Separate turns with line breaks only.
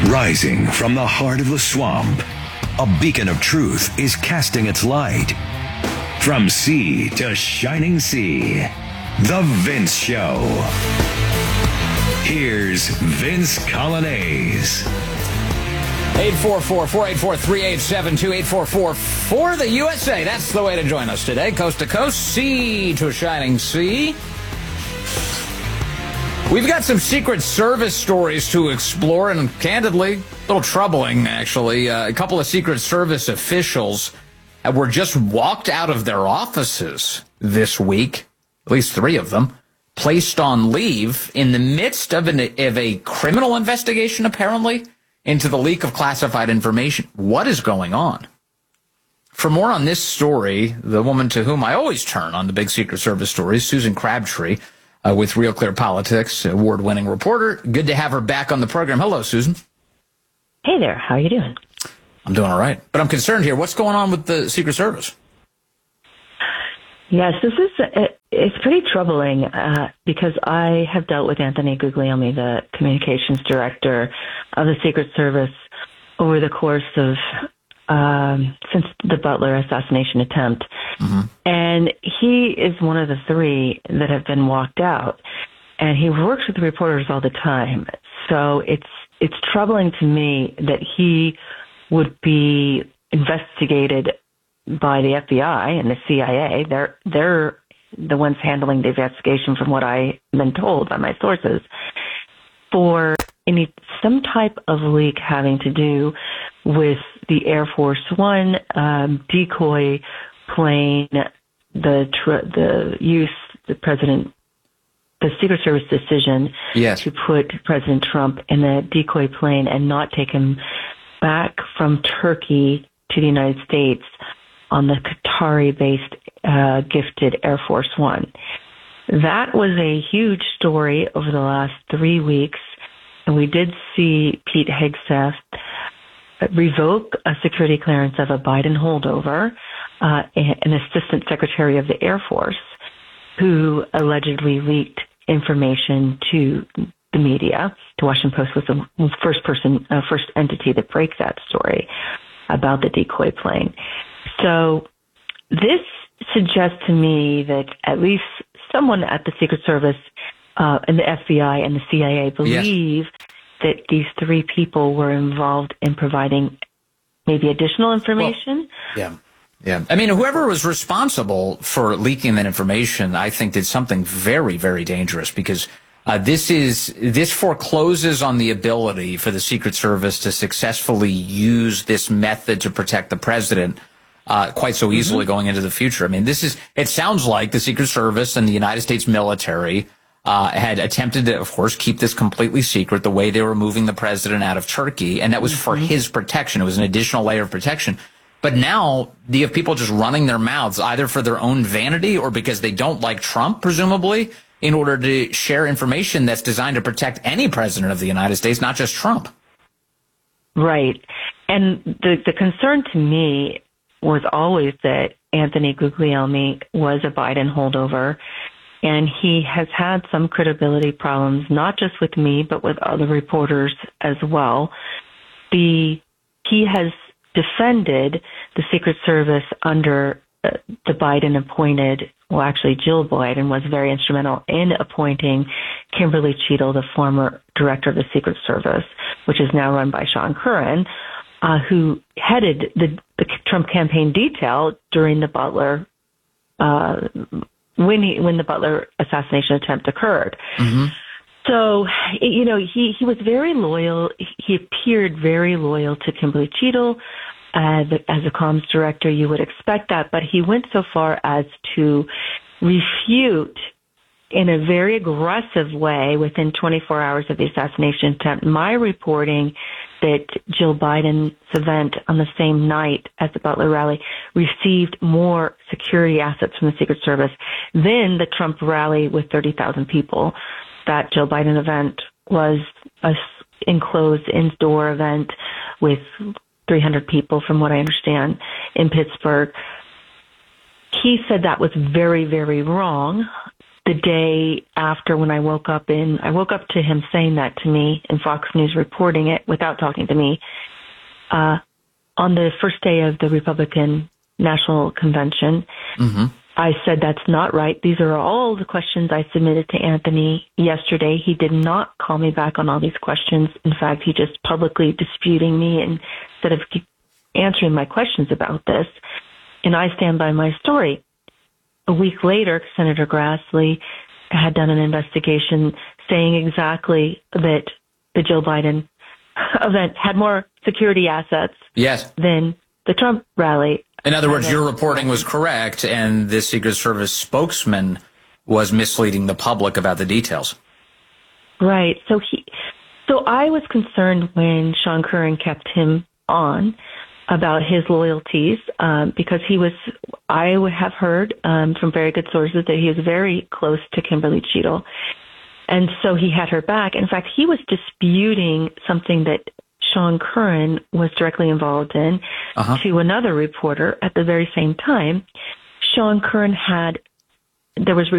Rising from the heart of the swamp, a beacon of truth is casting its light. From sea to shining sea, The Vince Show. Here's Vince Coglianese.
844-484-3872, 844-4 the USA. That's the way to join us today. Coast to coast, sea to shining sea. We've got some Secret Service stories to explore, and candidly, a little troubling, actually. A couple of Secret Service officials were just walked out of their offices this week, at least 3 of them, placed on leave in the midst of a criminal investigation, apparently, into the leak of classified information. What is going on? For more on this story, the woman to whom I always turn on the big Secret Service stories, Susan Crabtree, with Real Clear Politics, award-winning reporter. Good to have her back on the program. Hello, Susan.
Hey there. How are you doing?
I'm doing all right. But I'm concerned here. What's going on with the Secret Service?
Yes, it's pretty troubling because I have dealt with Anthony Guglielmi, the communications director of the Secret Service, over the course of since the Butler assassination attempt. Mm-hmm. And he is one of the 3 that have been walked out. And he works with the reporters all the time. So it's troubling to me that he would be investigated by the FBI and the CIA. They're the ones handling the investigation, from what I've been told by my sources, for some type of leak having to do with the Air Force One decoy plane, the Secret Service decision to put President Trump in a decoy plane and not take him back from Turkey to the United States on the Qatari-based gifted Air Force One. That was a huge story over the last 3 weeks, and we did see Pete Hegseth revoke a security clearance of a Biden holdover, an assistant secretary of the Air Force, who allegedly leaked information to the media. The Washington Post was the first entity to break that story about the decoy plane. So this suggests to me that at least someone at the Secret Service and the FBI and the CIA believe that these 3 people were involved in providing maybe additional information.
Well, yeah. I mean, whoever was responsible for leaking that information, I think, did something very, very dangerous, because this forecloses on the ability for the Secret Service to successfully use this method to protect the president quite so easily going into the future. I mean, it sounds like the Secret Service and the United States military had attempted to, of course, keep this completely secret, the way they were moving the president out of Turkey, and that was for his protection. It was an additional layer of protection. But now you have people just running their mouths, either for their own vanity or because they don't like Trump, presumably, in order to share information that's designed to protect any president of the United States, not just Trump.
Right. And the concern to me was always that Anthony Guglielmi was a Biden holdover, and he has had some credibility problems, not just with me, but with other reporters as well. He has defended the Secret Service under the Biden appointed, well, actually Jill Biden was very instrumental in appointing Kimberly Cheadle, the former director of the Secret Service, which is now run by Sean Curran, who headed the Trump campaign detail during the Butler when the Butler assassination attempt occurred. Mm-hmm. So, he was very loyal. He appeared very loyal to Kimberly Cheadle. As a comms director, you would expect that, but he went so far as to refute in a very aggressive way within 24 hours of the assassination attempt my reporting that Jill Biden's event on the same night as the Butler rally received more security assets from the Secret Service than the Trump rally with 30,000 people. That Jill Biden event was a enclosed indoor event with 300 people, from what I understand, in Pittsburgh. He said that was very, very wrong, the day after when I woke up to him saying that to me and Fox News reporting it without talking to me, on the first day of the Republican National Convention. Mm-hmm. I said, that's not right. These are all the questions I submitted to Anthony yesterday. He did not call me back on all these questions. In fact, he just publicly disputing me instead of answering my questions about this. And I stand by my story. A week later, Senator Grassley had done an investigation saying exactly that the Joe Biden event had more security assets than the Trump rally.
In other words, your reporting was correct, and the Secret Service spokesman was misleading the public about the details.
Right. So I was concerned when Sean Curran kept him on about his loyalties, because I have heard from very good sources that he was very close to Kimberly Cheadle. And so he had her back. In fact, he was disputing something that Sean Curran was directly involved in to another reporter at the very same time. Sean Curran there was